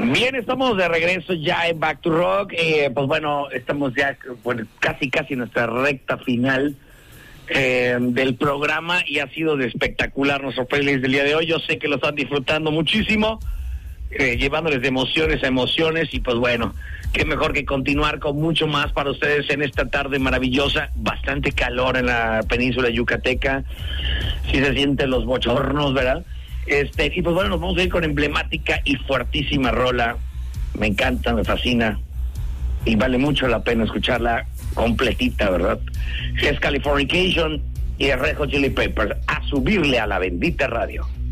Bien, estamos de regreso ya en Back to Rock. Pues bueno, estamos ya casi en nuestra recta final del programa y ha sido de espectacular nuestro playlist del día de hoy. Yo sé que lo están disfrutando muchísimo, llevándoles de emociones a emociones y pues bueno, qué mejor que continuar con mucho más para ustedes en esta tarde maravillosa. Bastante calor en la península yucateca, sí se sienten los bochornos, ¿verdad? Y pues bueno, nos vamos a ir con emblemática y fuertísima rola. Me encanta, me fascina y vale mucho la pena escucharla completita, ¿verdad? Es Californication y Red Hot Chili Peppers, a subirle a la bendita radio.